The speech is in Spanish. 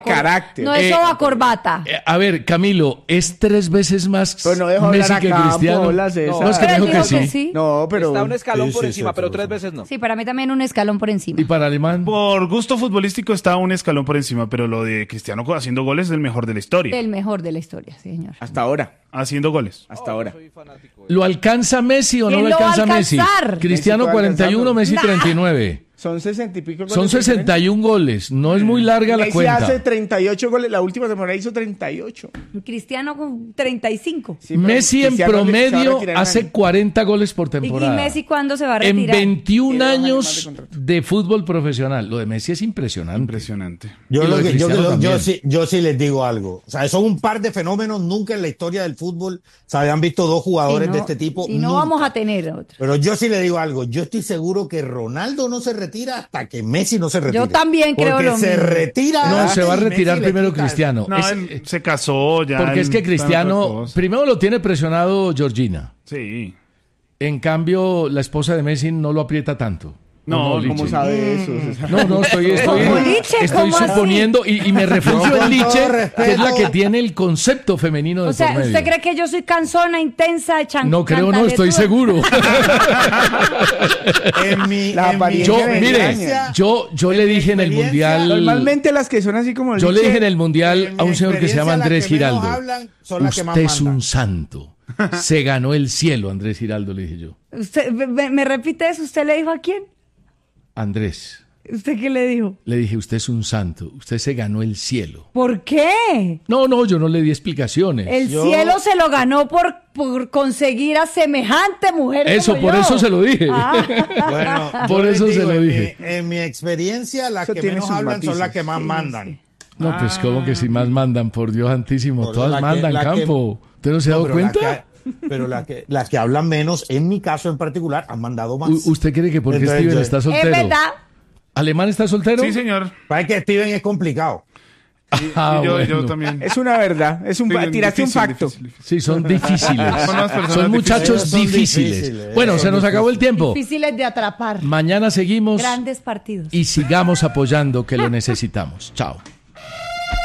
Carácter. No es soba corbata. A ver, Camilo, ¿es 3 veces más Pero no dejo hablar Messi a que Campo, Cristiano? hola, César. No, es que Pero dijo él que dijo que sí. sí. No, pero... Está un escalón Sí, por sí, encima, sí, pero sí, 3 sí. veces no. Sí, para mí también un escalón por encima. ¿Y para Alemán? Por gusto futbolístico está un escalón por encima, pero lo de Cristiano haciendo goles es el mejor de la historia. El mejor de la historia, sí, señor. Hasta ahora. Haciendo goles. Hasta ahora. ¿Lo alcanza Messi o no ¿Quién lo lo va a alcanza Messi? alcanzar? Cristiano Messi puede 41, Messi Nah. 39. Son 60 y pico goles. Son de diferencia. 61 goles, no es muy larga la Messi cuenta. hace 38 goles. La última temporada hizo 38. Cristiano con 35. Sí, pero Messi en Cristiano se va a promedio retirar en hace año. 40 goles por ¿Y temporada. Messi cuándo se va a En retirar? 21 Tiene 2 años más de años contrato. de fútbol profesional. Lo de Messi es impresionante. Impresionante. Yo, Y lo de Cristiano también. yo sí les digo algo. O sea, son un par de fenómenos. Nunca en la historia del fútbol se habían visto dos jugadores Si no- de este tipo. Si no nunca. vamos a tener otro. Pero yo sí le digo algo. Yo estoy seguro que Ronaldo no se retira hasta que Messi no se retire. Yo también creo Porque lo se mismo. retira. No, antes se va a y Messi retirar le primero quita. Cristiano. No, él se casó ya. Porque es él que está en otra Cristiano, cosa. primero lo tiene presionado Georgina. Sí. En cambio, la esposa de Messi no lo aprieta tanto. No, ¿O ¿Cómo Liche? sabe eso, César? No, estoy ¿Cómo, Liche? estoy ¿Cómo así? suponiendo y me refugio No, en con todo Liche, respeto. que es la que tiene el concepto femenino de O sea, por medio. ¿usted cree que yo soy cansona, intensa, No creo, no, estoy seguro. En mi, La en mi apariencia Yo, me mire, engaña. yo le dije en el experiencia, Mundial... Normalmente las que son así como... Yo le Liche, dije en el Mundial a un señor que se llama Andrés Giraldo. Usted es un santo. Se ganó el cielo, Andrés Giraldo, le dije yo. Usted, me repite eso, ¿usted le dijo a quién? Andrés, ¿Usted qué le dijo? le dije, usted es un santo. Usted se ganó el cielo. ¿Por qué? No, yo no le di explicaciones. El cielo se lo ganó por conseguir a semejante mujer. Eso, como por yo. eso se lo dije. Bueno, Por yo les eso se digo, lo en dije. en mi experiencia, las Eso que tiene menos sus hablan son matices. las que más mandan. No, pues como que si más mandan, por Dios santísimo. No, Todas la que- mandan, la que- Campo. ¿Usted no se ha dado Pero cuenta? pero las que hablan menos, en mi caso en particular, han mandado más. ¿Usted cree que porque Entonces, Steven yo- está Es soltero? verdad. ¿Alemán está soltero? Sí, señor. Parece que Steven es complicado. Ah, Y yo bueno. también. Es una verdad. Es un Sí, tiraste un difícil, facto. difícil. Sí, son difíciles. Son unas personas Son muchachos difíciles. Son difíciles. difíciles. Bueno, Son se nos acabó el tiempo. Difíciles de atrapar. Mañana seguimos Grandes partidos. y sigamos apoyando que lo necesitamos. Chao.